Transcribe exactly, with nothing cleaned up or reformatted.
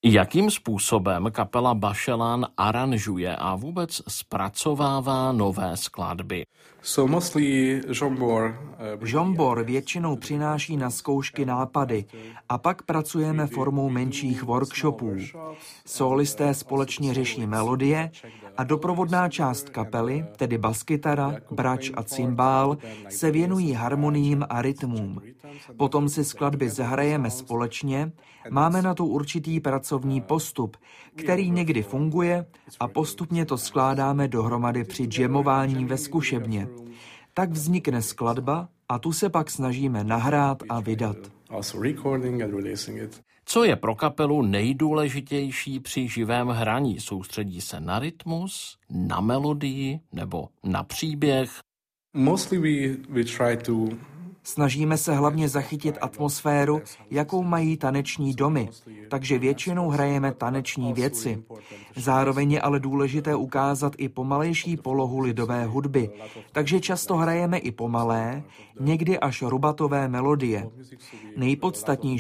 Jakým způsobem kapela Bašelán aranžuje a vůbec zpracovává nové skladby? So mostly Zsombor, uh, Zsombor většinou přináší na zkoušky nápady a pak pracujeme formou menších workshopů. Sólisté společně řeší melodie a doprovodná část kapely, tedy baskytara, brač a cymbál, se věnují harmoniím a rytmům. Potom si skladby zahrajeme společně, máme na to určitý pracovní postup, který někdy funguje a postupně to skládáme dohromady při jamování ve zkušebně. Tak vznikne skladba a tu se pak snažíme nahrát a vydat. Co je pro kapelu nejdůležitější při živém hraní? Soustředí se na rytmus, na melodii nebo na příběh? Mostly we, we try to Snažíme se hlavně zachytit atmosféru, jakou mají taneční domy, takže většinou hrajeme taneční věci. Zároveň je ale důležité ukázat i pomalejší polohu lidové hudby, takže často hrajeme i pomalé, někdy až rubatové melodie. Nejpodstatnější